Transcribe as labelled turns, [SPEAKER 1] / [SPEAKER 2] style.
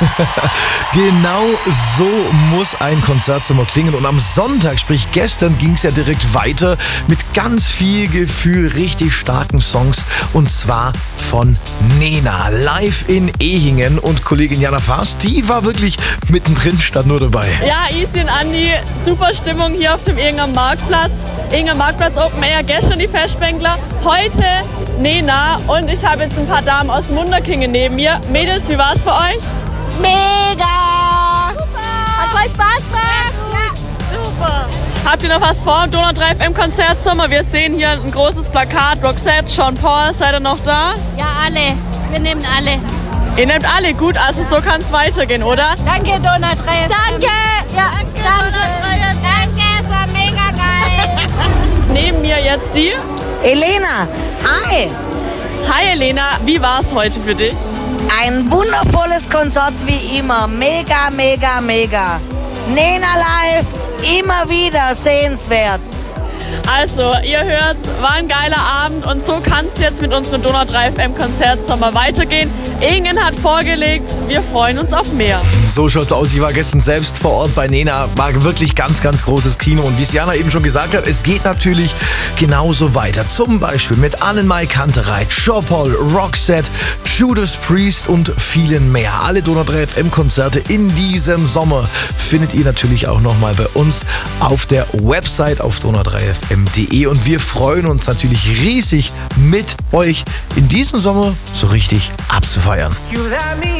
[SPEAKER 1] Genau so muss ein Konzertzimmer klingen. Und am Sonntag, sprich gestern, ging es ja direkt weiter mit ganz viel Gefühl, richtig starken Songs. Und zwar von Nena, live in Ehingen. Und Kollegin Jana Faas, die war wirklich mittendrin, stand nur dabei.
[SPEAKER 2] Ja, Easy und Andi, super Stimmung hier auf dem Ehinger Marktplatz. Ehinger Marktplatz Open Air, gestern die Festspengler, heute Nena. Und ich habe jetzt ein paar Damen aus dem Wunderkinge neben mir. Mädels, wie war's für euch?
[SPEAKER 3] Mega! Super! Hat voll Spaß gemacht!
[SPEAKER 2] Ja, super! Habt ihr noch was vor im Donau 3 FM Konzertsommer? Wir sehen hier ein großes Plakat. Roxette, Sean Paul, seid ihr noch da?
[SPEAKER 3] Ja, alle. Wir nehmen alle.
[SPEAKER 2] Ihr nehmt alle, gut, also so kann es weitergehen, oder?
[SPEAKER 3] Danke, Donau 3 FM. Danke! Ja, danke! Danke, es war mega geil!
[SPEAKER 2] Neben mir jetzt die
[SPEAKER 4] Elena, hi!
[SPEAKER 2] Hi Elena, wie war's heute für dich?
[SPEAKER 4] Ein wundervolles Konzert wie immer. Mega, mega, mega. Nena live, immer wieder sehenswert.
[SPEAKER 2] Also, ihr hört, war ein geiler Abend und so kann es jetzt mit unserem Donau 3 FM Konzertsommer weitergehen. Ehingen hat vorgelegt, wir freuen uns auf mehr.
[SPEAKER 1] So schaut's aus. Ich war gestern selbst vor Ort bei Nena. War wirklich ganz, ganz großes Kino. Und wie es Jana eben schon gesagt hat, es geht natürlich genauso weiter. Zum Beispiel mit Annenmai Kantereit, Sean Paul, Roxette, Judas Priest und vielen mehr. Alle Donau 3 FM Konzerte in diesem Sommer findet ihr natürlich auch nochmal bei uns auf der Website auf donau3fm.de. Und wir freuen uns natürlich riesig, mit euch in diesem Sommer so richtig abzufeiern.